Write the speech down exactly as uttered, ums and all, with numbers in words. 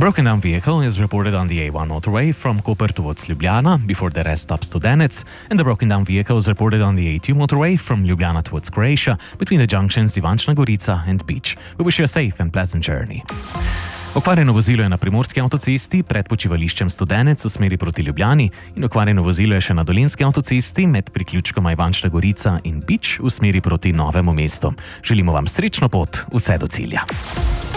broken down vehicle is reported on the A one motorway from Koper towards Ljubljana before the rest stop Studenec, and the broken down vehicle is reported on the A two motorway from Ljubljana towards Croatia between the junctions Ivančna Gorica and Beach. We wish you a safe and pleasant journey. Okvarjeno vozilo je na primorski avtocesti pred počivališčem Studenec v smeri proti Ljubljani in okvarjeno vozilo je še na dolenjski avtocesti med priključkoma Ivančna Gorica in Beach v smeri proti Novemu mestu. Želimo vam srečno pot vse do cilja.